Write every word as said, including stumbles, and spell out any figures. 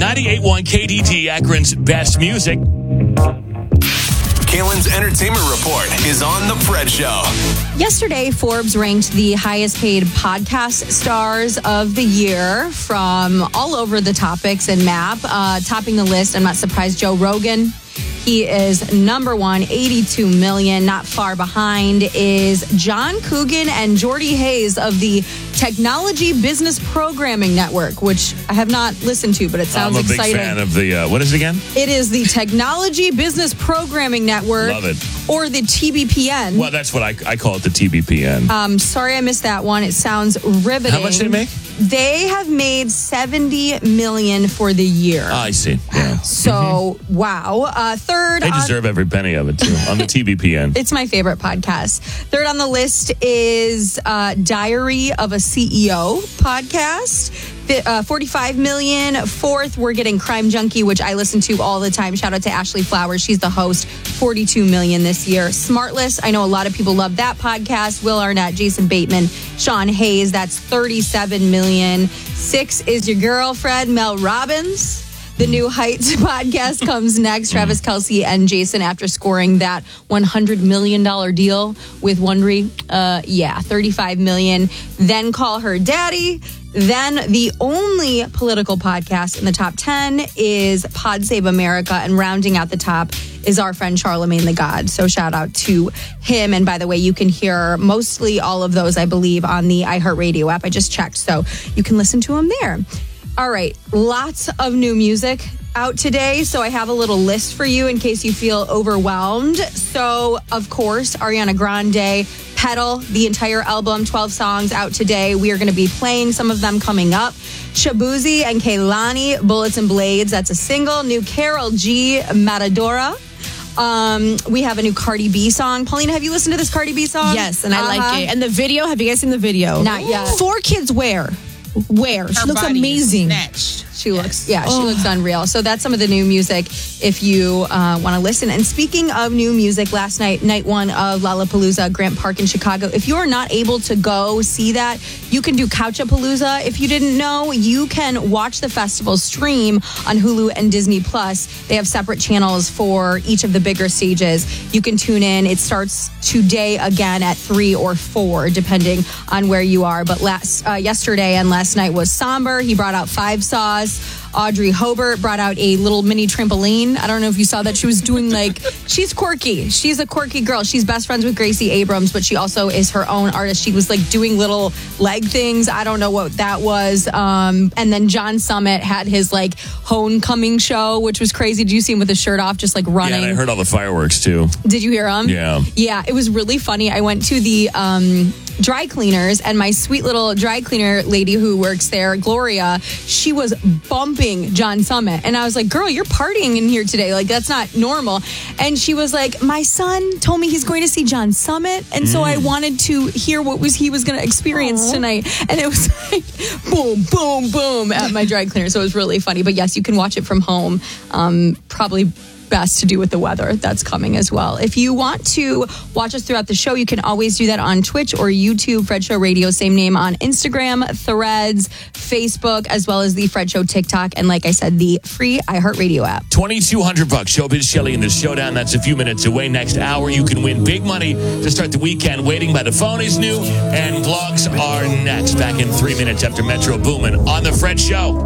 ninety-eight point one K D T, Akron's best music. Kalen's Entertainment Report is on The Fred Show. Yesterday, Forbes ranked the highest paid podcast stars of the year from all over the topics and map. Uh, topping the list, I'm not surprised, Joe Rogan. He is number one, eighty-two million. Not far behind is John Coogan and Jordy Hayes of the Technology Business Programming Network, which I have not listened to, but it sounds I'm a exciting. big fan of the, uh, what is it again? It is the Technology Business Programming Network. Love it. Or the T B P N. Well, that's what I, I call it, the T B P N. Um, sorry I missed that one. It sounds riveting. How much did they make? They have made seventy million dollars for the year. Oh, I see. Yeah. So, mm-hmm. wow. Uh, third. They deserve on, every penny of it, too, on the T B P N. It's my favorite podcast. Third on the list is uh, Diary of a C E O podcast. Uh, forty-five million dollars. Fourth, we're getting Crime Junkie, which I listen to all the time. Shout out to Ashley Flowers. She's the host. forty-two million dollars this year. Smartless. I know a lot of people love that podcast. Will Arnett, Jason Bateman, Sean Hayes. That's thirty-seven million dollars. Six is your girl, Fred, Mel Robbins. The New Heights podcast comes next. Travis Kelce and Jason, after scoring that one hundred million dollars deal with Wondery. Uh, yeah, thirty-five million dollars. Then Call Her Daddy. Then the only political podcast in the top ten is Pod Save America. And rounding out the top is our friend Charlemagne the God. So shout out to him. And by the way, you can hear mostly all of those, I believe, on the iHeartRadio app. I just checked. So you can listen to them there. All right, lots of new music out today, so I have a little list for you in case you feel overwhelmed. So, of course, Ariana Grande, Pedal, the entire album, twelve songs out today. We are going to be playing some of them coming up. Shabuzi and Kehlani, Bullets and Blades, that's a single. New Karol G, Matadora. Um, we have a new Cardi B song. Paulina, have you listened to this Cardi B song? Yes, and I uh-huh. like it. And the video, have you guys seen the video? Not yet. Four kids where? Where? She Her looks body amazing. is snatched. She looks, yeah, she looks unreal. So that's some of the new music if you uh, want to listen. And speaking of new music, last night, night one of Lollapalooza, Grant Park in Chicago. If you're not able to go see that, you can do Couchapalooza. If you didn't know, you can watch the festival stream on Hulu and Disney Plus. They have separate channels for each of the bigger stages. You can tune in. It starts today again at three or four, depending on where you are. But last uh, yesterday and last night was Somber. He brought out Five Saws. Audrey Hobart brought out a little mini trampoline. I don't know if you saw that. She was doing like, she's quirky. She's a quirky girl. She's best friends with Gracie Abrams, but she also is her own artist. She was like doing little leg things. I don't know what that was. Um, and then John Summit had his like homecoming show, which was crazy. Did you see him with his shirt off, just like running? Yeah, and I heard all the fireworks too. Did you hear him? Yeah. Yeah, it was really funny. I went to the um, dry cleaners, and my sweet little dry cleaner lady who works there, Gloria, she was bumping John Summit. And I was like, girl, you're partying in here today. Like, that's not normal. And she was like, my son told me he's going to see John Summit. And mm. so I wanted to hear what was he was going to experience Aww. tonight. And it was like, boom, boom, boom at my dry cleaner. So it was really funny. But yes, you can watch it from home. Um, probably best to do with the weather that's coming as well. If you want to watch us throughout the show, you can always do that on Twitch or YouTube. Fred Show Radio, same name on Instagram, Threads, Facebook, as well as the Fred Show TikTok, and like I said, the free iHeartRadio app. twenty-two hundred bucks. Showbiz Shelley in the showdown. That's a few minutes away. Next hour, you can win big money to start the weekend. Waiting by the Phone is new, and vlogs are next. Back in three minutes after Metro Boomin on the Fred Show.